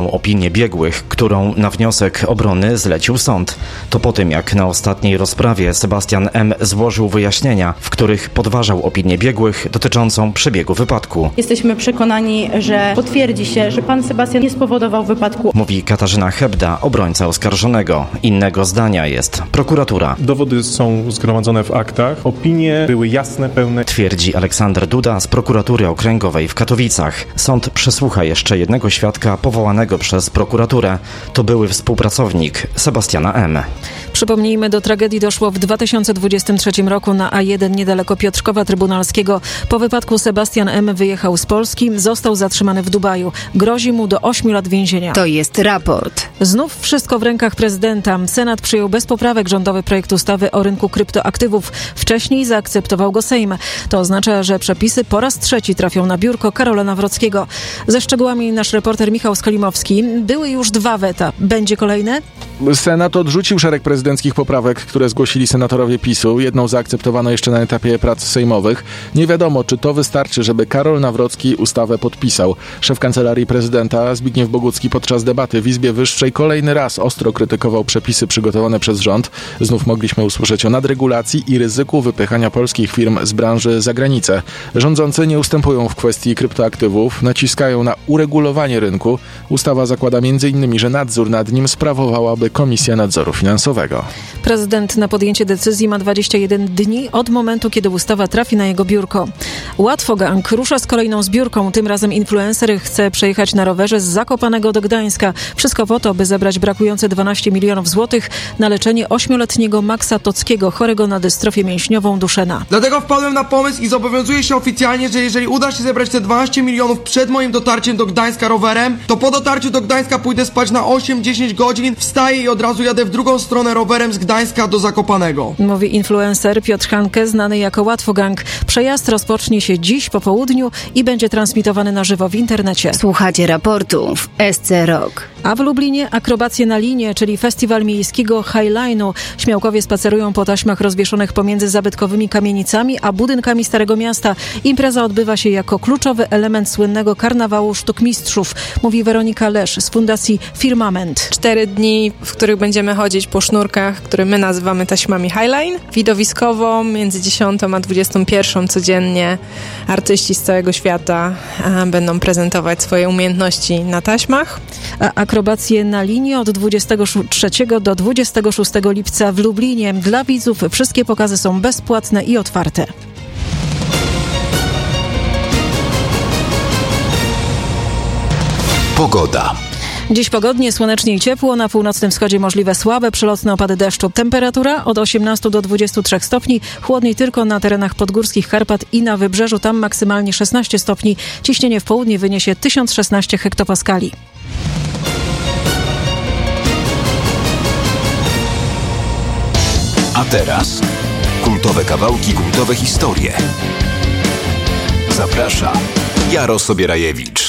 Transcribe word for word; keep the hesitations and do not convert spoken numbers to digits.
poważną opinię biegłych, którą na wniosek obrony zlecił sąd. To po tym, jak na ostatniej rozprawie Sebastian M. złożył wyjaśnienia, w których podważał opinię biegłych dotyczącą przebiegu wypadku. Jesteśmy przekonani, że potwierdzi się, że pan Sebastian nie spowodował wypadku. Mówi Katarzyna Hebda, obrońca oskarżonego. Innego zdania jest prokuratura. Dowody są zgromadzone w aktach. Opinie były jasne, pełne. Twierdzi Aleksander Duda z prokuratury okręgowej w Katowicach. Sąd przesłucha jeszcze jednego świadka powołanego przez prokuraturę. To były współpracownik Sebastiana M. Przypomnijmy, do tragedii doszło w dwa tysiące dwudziestym trzecim roku na A jeden niedaleko Piotrkowa Trybunalskiego. Po wypadku Sebastian M. wyjechał z Polski, został zatrzymany w Dubaju. Grozi mu do ośmiu lat więzienia. To jest raport. Znów wszystko w rękach prezydenta. Senat przyjął bez poprawek rządowy projekt ustawy o rynku kryptoaktywów. Wcześniej zaakceptował go Sejm. To oznacza, że przepisy po raz trzeci trafią na biurko Karola Nawrockiego. Ze szczegółami nasz reporter Michał Skolimowski. Były już dwa weta. Będzie kolejne? Senat odrzucił szereg prezydenckich poprawek, które zgłosili senatorowie PiSu. Jedną zaakceptowano jeszcze na etapie prac sejmowych. Nie wiadomo, czy to wystarczy, żeby Karol Nawrocki ustawę podpisał. Szef Kancelarii Prezydenta Zbigniew Bogucki podczas debaty w Izbie Wyższej kolejny raz ostro krytykował przepisy przygotowane przez rząd. Znów mogliśmy usłyszeć o nadregulacji i ryzyku wypychania polskich firm z branży za granicę. Rządzący nie ustępują w kwestii kryptoaktywów, naciskają na uregulowanie rynku. Ustawa zakłada między innymi, że nadzór nad nim sprawowałaby Komisja Nadzoru Finansowego. Prezydent na podjęcie decyzji ma dwadzieścia jeden dni od momentu, kiedy ustawa trafi na jego biurko. Łatwogang rusza z kolejną zbiórką. Tym razem influencer chce przejechać na rowerze z Zakopanego do Gdańska. Wszystko po to, by zebrać brakujące dwanaście milionów złotych na leczenie ośmioletniego Maxa Tockiego, chorego na dystrofię mięśniową Duszena. Dlatego wpadłem na pomysł i zobowiązuję się oficjalnie, że jeżeli uda się zebrać te dwanaście milionów przed moim dotarciem do Gdańska rowerem, to po dotarciu do Gdańska pójdę spać na osiem dziesięć godzin, wstaję i od razu jadę w drugą stronę rowerem z Gdańska do Zakopanego. Mówi influencer Piotr Hanke, znany jako Łatwogang. Przejazd rozpocznie się dziś po południu i będzie transmitowany na żywo w internecie. Słuchacie raportu w S C Rock. A w Lublinie akrobacje na linie, czyli festiwal miejskiego Highline'u. Śmiałkowie spacerują po taśmach rozwieszonych pomiędzy zabytkowymi kamienicami a budynkami Starego Miasta. Impreza odbywa się jako kluczowy element słynnego karnawału sztuk mistrzów, mówi Weronika Lesz z Fundacji Firmament. Cztery dni, w których będziemy chodzić po sznurkach, które my nazywamy taśmami Highline. Widowiskowo między dziesiątą a dwudziestą pierwszą codziennie artyści z całego świata a, będą prezentować swoje umiejętności na taśmach. A akrobacje na linie od dwudziestego trzeciego do dwudziestego szóstego lipca w Lublinie. Dla widzów wszystkie pokazy są bezpłatne i otwarte. Pogoda. Dziś pogodnie, słonecznie i ciepło. Na północnym wschodzie możliwe słabe, przelotne opady deszczu. Temperatura od osiemnastu do dwudziestu trzech stopni. Chłodniej tylko na terenach podgórskich Karpat i na wybrzeżu. Tam maksymalnie szesnaście stopni. Ciśnienie w południe wyniesie tysiąc szesnaście hektopaskali. A teraz kultowe kawałki, kultowe historie. Zaprasza Jaro Sobierajewicz.